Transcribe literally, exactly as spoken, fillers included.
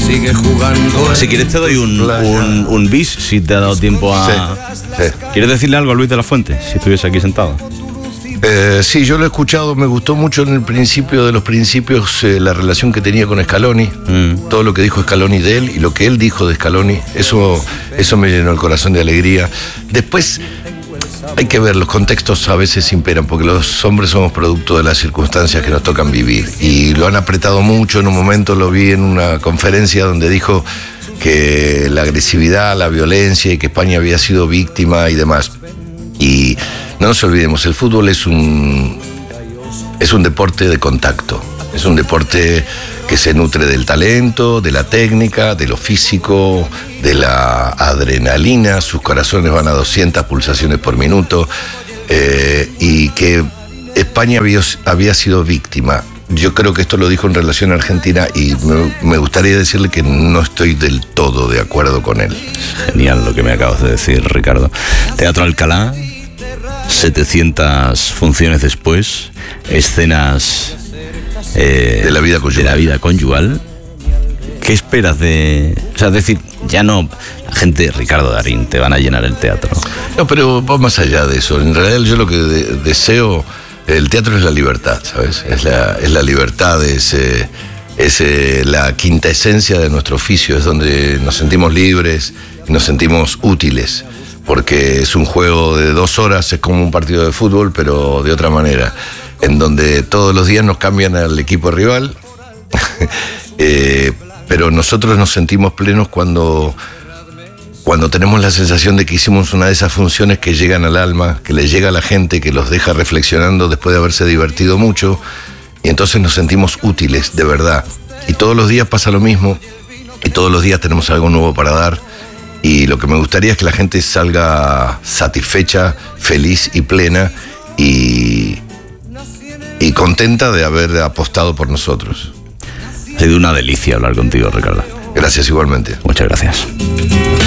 sigue jugando. Si quieres te doy un, un, un bis, si te ha dado tiempo a... Sí, sí. ¿Quieres decirle algo a Luis de la Fuente, si estuviese aquí sentado? Eh, sí, yo lo he escuchado, me gustó mucho en el principio de los principios eh, la relación que tenía con Scaloni, mm. todo lo que dijo Scaloni de él y lo que él dijo de Scaloni, eso, eso me llenó el corazón de alegría. Después hay que ver, los contextos a veces imperan, porque los hombres somos producto de las circunstancias que nos tocan vivir, y lo han apretado mucho. En un momento lo vi en una conferencia donde dijo que la agresividad, la violencia y que España había sido víctima y demás. Y no nos olvidemos, el fútbol es un, es un deporte de contacto, es un deporte que se nutre del talento, de la técnica, de lo físico, de la adrenalina. Sus corazones van a doscientas pulsaciones por minuto, eh, y que España había, había sido víctima. Yo creo que esto lo dijo en relación a Argentina y me, me gustaría decirle que no estoy del todo de acuerdo con él. Genial lo que me acabas de decir, Ricardo. Teatro Alcalá, setecientas funciones después, escenas eh, de la vida conyugal. De la vida conyugal. ¿Qué esperas de...? O sea, es decir, ya no... La gente, Ricardo Darín, te van a llenar el teatro. No, pero va más allá de eso. En realidad yo lo que de, deseo... El teatro es la libertad, ¿sabes? Es la, es la libertad, es, eh, es eh, la quinta esencia de nuestro oficio, es donde nos sentimos libres y nos sentimos útiles, porque es un juego de dos horas, es como un partido de fútbol, pero de otra manera, en donde todos los días nos cambian al equipo rival, eh, pero nosotros nos sentimos plenos cuando... Cuando tenemos la sensación de que hicimos una de esas funciones que llegan al alma, que le llega a la gente, que los deja reflexionando después de haberse divertido mucho, y entonces nos sentimos útiles, de verdad. Y todos los días pasa lo mismo, y todos los días tenemos algo nuevo para dar, y lo que me gustaría es que la gente salga satisfecha, feliz y plena, y, y contenta de haber apostado por nosotros. Ha sido una delicia hablar contigo, Ricardo. Gracias igualmente. Muchas gracias.